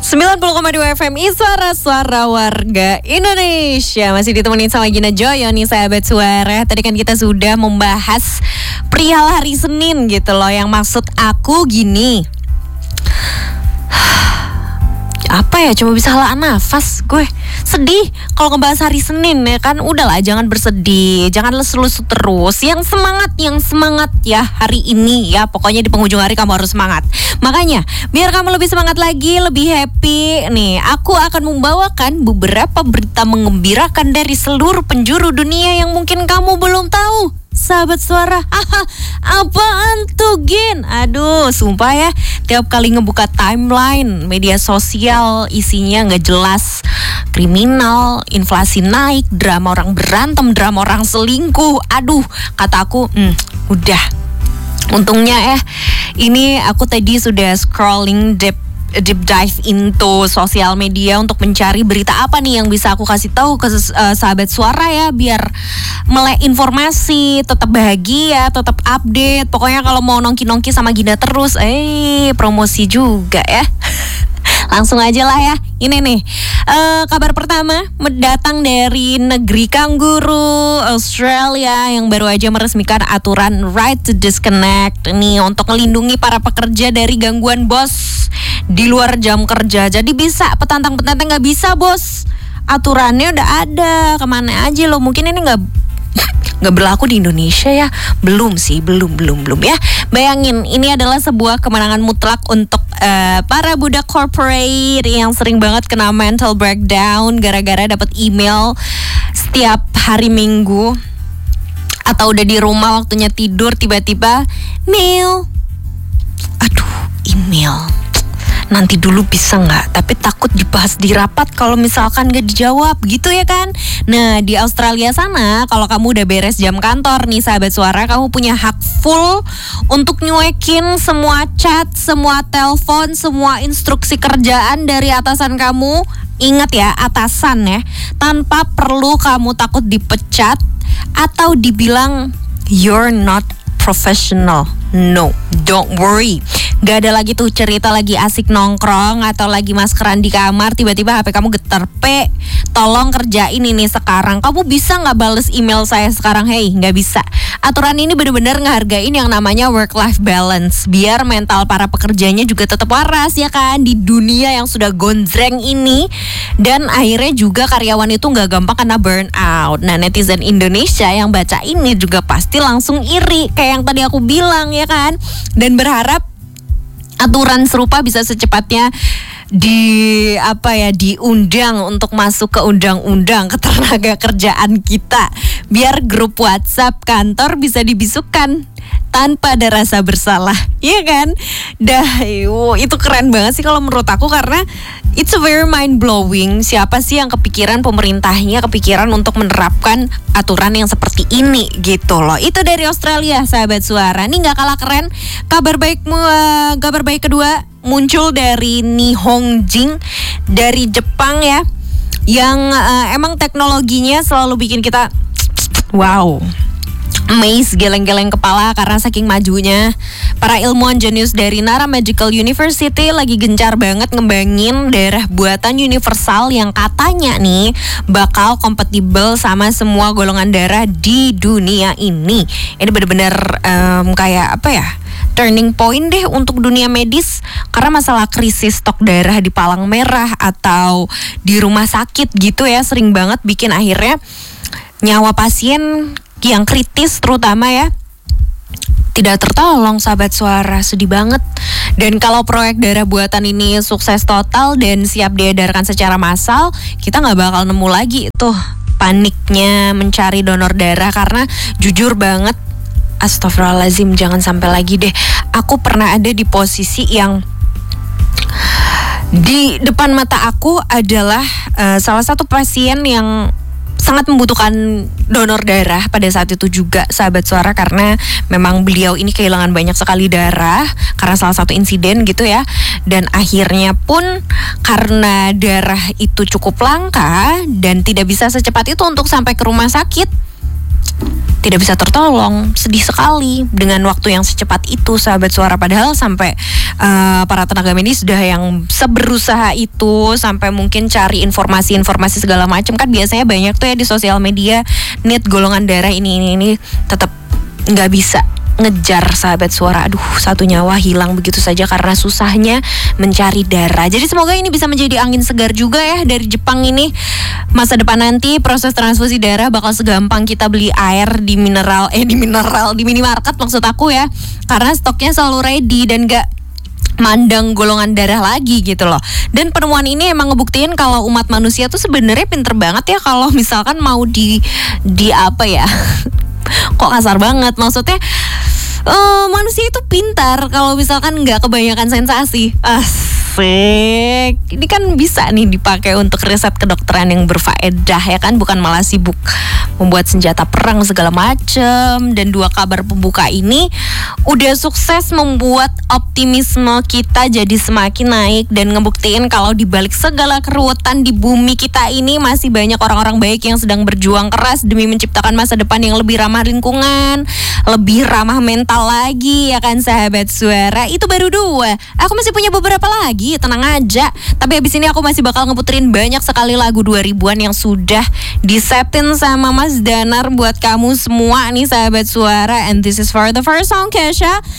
90,2 FM Suara Warga Indonesia. Masih ditemenin sama Gina Joyo nih sahabat suara. Tadi kan kita sudah membahas perihal hari Senin gitu loh. Yang maksud aku gini, apa ya, cuma bisa hela nafas gue. Sedih kalau ngebahas hari Senin ya kan. Udahlah, jangan bersedih, jangan lesu-lesu terus. Yang semangat ya hari ini ya. Pokoknya di penghujung hari kamu harus semangat. Makanya biar kamu lebih semangat lagi, lebih happy nih, aku akan membawakan beberapa berita menggembirakan dari seluruh penjuru dunia yang mungkin kamu belum tahu. Sahabat suara, apaan tuh Gin? Aduh, sumpah ya, tiap kali ngebuka timeline media sosial isinya gak jelas. Kriminal, inflasi naik, drama orang berantem, drama orang selingkuh. Aduh, kataku, udah. Untungnya ini aku tadi sudah scrolling deep dive into sosial media untuk mencari berita apa nih yang bisa aku kasih tahu ke sahabat suara ya, biar melek informasi, tetap bahagia, tetap update. Pokoknya kalau mau nongki-nongki sama Gina terus, promosi juga ya. Langsung aja lah ya. Ini nih, kabar pertama datang dari negeri kanguru, Australia, yang baru aja meresmikan aturan right to disconnect nih untuk melindungi para pekerja dari gangguan bos di luar jam kerja. Jadi bisa, petantang-petantang nggak bisa bos. Aturannya udah ada, kemana aja lo? Mungkin ini nggak berlaku di Indonesia ya. Belum ya. Bayangin, ini adalah sebuah kemenangan mutlak untuk para budak corporate yang sering banget kena mental breakdown gara-gara dapat email setiap hari Minggu, atau udah di rumah waktunya tidur tiba-tiba mail. Aduh, email. Nanti dulu bisa nggak? Tapi takut dibahas di rapat kalau misalkan nggak dijawab gitu ya kan? Nah, di Australia sana kalau kamu udah beres jam kantor nih sahabat suara, kamu punya hak full untuk nyuekin semua chat, semua telepon, semua instruksi kerjaan dari atasan kamu. Ingat ya, atasan ya, tanpa perlu kamu takut dipecat atau dibilang you're not professional. No, don't worry. Gak ada lagi tuh cerita lagi asik nongkrong atau lagi maskeran di kamar, tiba-tiba HP kamu getar, tolong kerjain ini sekarang. Kamu bisa gak bales email saya sekarang? Hey, gak bisa. Aturan ini benar-benar ngehargain yang namanya work-life balance, biar mental para pekerjanya juga tetap waras ya kan, di dunia yang sudah gonjreng ini. Dan akhirnya juga karyawan itu gak gampang kena burnout. Nah, netizen Indonesia yang baca ini juga pasti langsung iri, kayak yang tadi aku bilang ya kan. Dan berharap aturan serupa bisa secepatnya diundang untuk masuk ke undang-undang ketenaga kerjaan kita, biar grup WhatsApp kantor bisa dibisukan tanpa ada rasa bersalah, iya kan? Itu keren banget sih kalau menurut aku, karena it's a very mind blowing. Siapa sih yang kepikiran, pemerintahnya kepikiran untuk menerapkan aturan yang seperti ini gitu loh. Itu dari Australia sahabat suara. Ini nggak kalah keren. Kabar baik kedua muncul dari Nihon Jing dari Jepang ya, yang emang teknologinya selalu bikin kita wow, amazed, geleng-geleng kepala karena saking majunya. Para ilmuwan jenius dari Nara Medical University lagi gencar banget ngembangin darah buatan universal yang katanya nih bakal kompatibel sama semua golongan darah di dunia ini. Ini benar-benar kayak apa ya, turning point deh untuk dunia medis, karena masalah krisis stok darah di palang merah atau di rumah sakit gitu ya, sering banget bikin akhirnya nyawa pasien yang kritis terutama ya tidak tertolong sahabat suara. Sedih banget. Dan kalau proyek darah buatan ini sukses total dan siap diedarkan secara massal, kita gak bakal nemu lagi tuh paniknya mencari donor darah. Karena jujur banget, astagfirullahaladzim, jangan sampai lagi deh. Aku pernah ada di posisi yang di depan mata aku adalah salah satu pasien yang sangat membutuhkan donor darah pada saat itu juga sahabat suara, karena memang beliau ini kehilangan banyak sekali darah karena salah satu insiden gitu ya. Dan akhirnya pun karena darah itu cukup langka dan tidak bisa secepat itu untuk sampai ke rumah sakit, tidak bisa tertolong. Sedih sekali dengan waktu yang secepat itu, sahabat suara. Padahal sampai para tenaga medis sudah yang seberusaha itu, sampai mungkin cari informasi segala macam. Kan biasanya banyak tuh ya di sosial media, need golongan darah ini tetap nggak bisa ngejar, sahabat suara. Aduh, satu nyawa hilang begitu saja karena susahnya mencari darah. Jadi semoga ini bisa menjadi angin segar juga ya dari Jepang ini. Masa depan nanti proses transfusi darah bakal segampang kita beli air di minimarket maksud aku ya. Karena stoknya selalu ready dan gak mandang golongan darah lagi gitu loh. Dan penemuan ini emang ngebuktiin kalau umat manusia tuh sebenarnya pinter banget ya kalau misalkan mau di apa ya. Kok kasar banget, maksudnya manusia itu pintar kalau misalkan nggak kebanyakan sensasi. Asik. Ini kan bisa nih dipakai untuk riset kedokteran yang berfaedah ya kan, bukan malah sibuk membuat senjata perang segala macem. Dan 2 kabar pembuka ini udah sukses membuat optimisme kita jadi semakin naik dan ngebuktiin kalau di balik segala keruwetan di bumi kita ini masih banyak orang-orang baik yang sedang berjuang keras demi menciptakan masa depan yang lebih ramah lingkungan, lebih ramah mental lagi ya kan, sahabat suara. Itu baru 2. Aku masih punya beberapa lagi, tenang aja. Tapi habis ini aku masih bakal ngeputerin banyak sekali lagu 2000-an yang sudah disetting sama Mas Danar buat kamu semua nih, sahabat suara. And this is for the first song, Kesha.